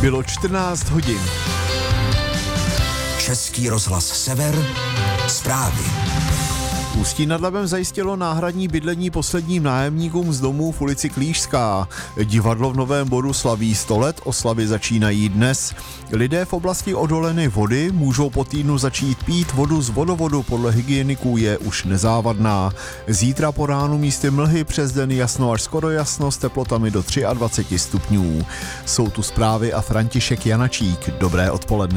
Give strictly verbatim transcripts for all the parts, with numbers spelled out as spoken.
Bylo čtrnáct hodin. Český rozhlas Sever, zprávy. Ústí nad Labem zajistilo náhradní bydlení posledním nájemníkům z domů v ulici Klížská. Divadlo v Novém Boru slaví sto let, oslavy začínají dnes. Lidé v oblasti odoleny vody můžou po týdnu začít pít vodu z vodovodu, podle hygieniků je už nezávadná. Zítra po ránu místy mlhy, přes den jasno až skoro jasno s teplotami do dvacet tři stupňů. Jsou tu zprávy a František Janačík. Dobré odpoledne.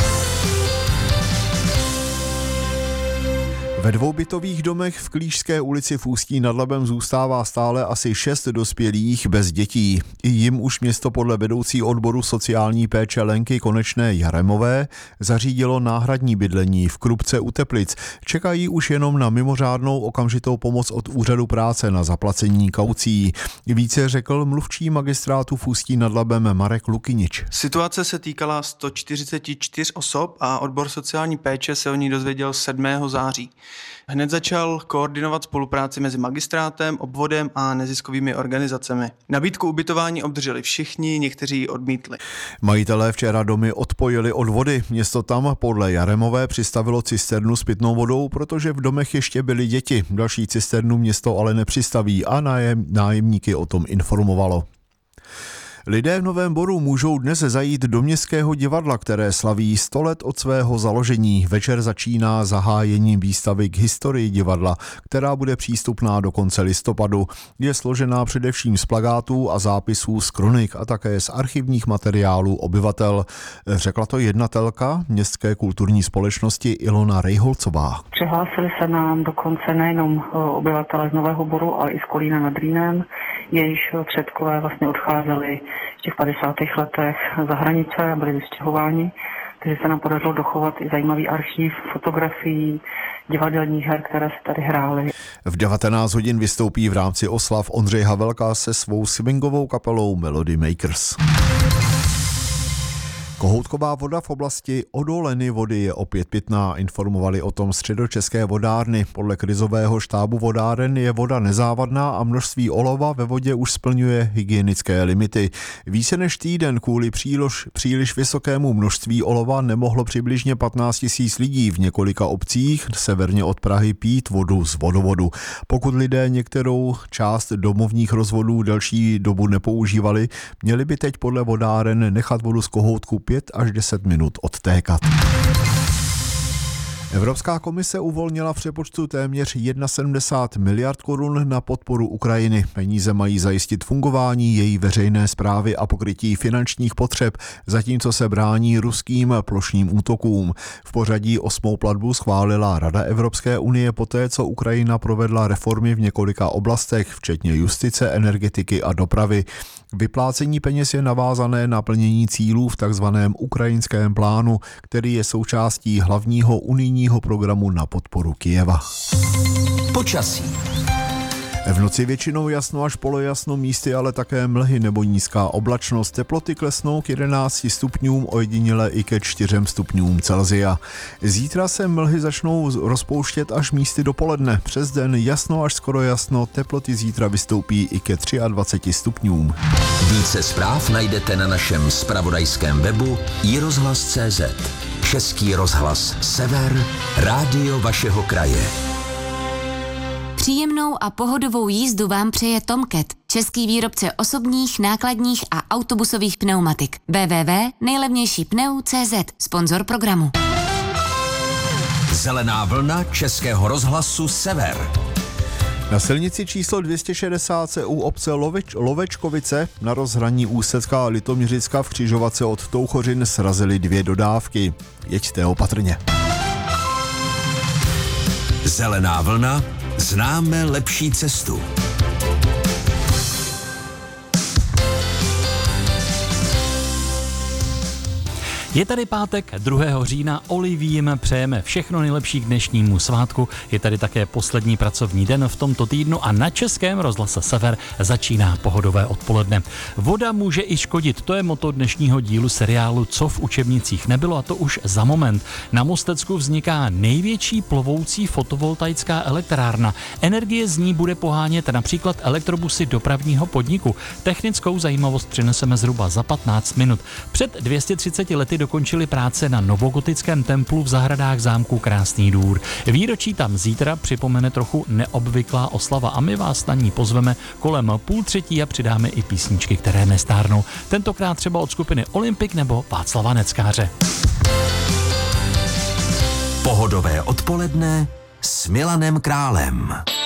Ve dvou bytových domech v Klížské ulici v Ústí nad Labem zůstává stále asi šest dospělých bez dětí. I jim už město podle vedoucí odboru sociální péče Lenky Konečné Jaremové zařídilo náhradní bydlení v Krupce u Teplic. Čekají už jenom na mimořádnou okamžitou pomoc od úřadu práce na zaplacení kaucí. Více řekl mluvčí magistrátu v Ústí nad Labem Marek Lukynič. Situace se týkala sto čtyřicet čtyři osob a odbor sociální péče se o ní dozvěděl sedmého září. Hned začal koordinovat spolupráci mezi magistrátem, obvodem a neziskovými organizacemi. Nabídku ubytování obdrželi všichni, někteří ji odmítli. Majitelé včera domy odpojili od vody. Město tam podle Jaremové přistavilo cisternu s pitnou vodou, protože v domech ještě byly děti. Další cisternu město ale nepřistaví a nájem, nájemníky o tom informovalo. Lidé v Novém Boru můžou dnes zajít do Městského divadla, které slaví sto let od svého založení. Večer začíná zahájením výstavy k historii divadla, která bude přístupná do konce listopadu. Je složená především z plakátů a zápisů z kronik a také z archivních materiálů obyvatel. Řekla to jednatelka Městské kulturní společnosti Ilona Rejholcová. Přihlásili se nám dokonce nejenom obyvatele z Nového Boru, ale i z Kolína nad Rýnem, jejíž předkové vlastně odcházeli v těch padesátých letech za hranice a byli vystěhováni, takže se nám podařilo dochovat i zajímavý archiv fotografií, divadelních her, které se tady hrály. V devatenáct hodin vystoupí v rámci oslav Ondřej Havelka se svou swingovou kapelou Melody Makers. Kohoutková voda v oblasti odoleny vody je opět pitná, informovali o tom Středočeské vodárny. Podle krizového štábu vodáren je voda nezávadná a množství olova ve vodě už splňuje hygienické limity. Více než týden kvůli příliš, příliš vysokému množství olova nemohlo přibližně patnáct tisíc lidí v několika obcích severně od Prahy pít vodu z vodovodu. Pokud lidé některou část domovních rozvodů delší dobu nepoužívali, měli by teď podle vodáren nechat vodu z kohoutku pět až deset minut odtékat. Evropská komise uvolnila v přepočtu téměř sedmdesát jedna miliard korun na podporu Ukrajiny. Peníze mají zajistit fungování její veřejné správy a pokrytí finančních potřeb, zatímco se brání ruským plošným útokům. V pořadí osmou platbu schválila Rada Evropské unie poté, co Ukrajina provedla reformy v několika oblastech, včetně justice, energetiky a dopravy. Vyplácení peněz je navázané na plnění cílů v takzvaném ukrajinském plánu, který je součástí hlavního unijního programu na podporu Kyjeva. Počasí. V noci většinou jasno až polojasno, místy ale také mlhy nebo nízká oblačnost. Teploty klesnou k jedenácti stupňům, ojediněle i ke čtyřem stupňům Celsia. Zítra se mlhy začnou rozpouštět až místy dopoledne. Přes den jasno až skoro jasno, teploty zítra vystoupí i ke dvaceti třem stupňům. Více zpráv najdete na našem zpravodajském webu i rozhlas tečka cé zet. Český rozhlas Sever, rádio vašeho kraje. Příjemnou a pohodovou jízdu vám přeje Tomcat, český výrobce osobních, nákladních a autobusových pneumatik. w w w tečka nejlevnější pneu tečka cé zet, sponzor programu. Zelená vlna Českého rozhlasu Sever. Na silnici číslo dvě stě šedesát se u obce Loveč, Lovečkovice na rozhraní Ústecka a Litoměřicka v křižovatce od Touchořin srazily dvě dodávky. Jeďte opatrně. Zelená vlna. Známe lepší cestu. Je tady pátek, druhého října, Olivím přejeme všechno nejlepší k dnešnímu svátku. Je tady také poslední pracovní den v tomto týdnu a na Českém rozhlase Sever začíná pohodové odpoledne. Voda může i škodit, to je motto dnešního dílu seriálu Co v učebnicích nebylo, a to už za moment. Na Mostecku vzniká největší plovoucí fotovoltaická elektrárna. Energie z ní bude pohánět například elektrobusy dopravního podniku. Technickou zajímavost přineseme zhruba za patnáct minut. Před dvěma sty třiceti lety dokončili práce na novogotickém templu v zahradách zámku Krásný Dvůr. Výročí tam zítra připomene trochu neobvyklá oslava a my vás na ní pozveme kolem půl třetí a přidáme i písničky, které nestárnou. Tentokrát třeba od skupiny Olympik nebo Václava Neckáře. Pohodové odpoledne s Milanem Králem.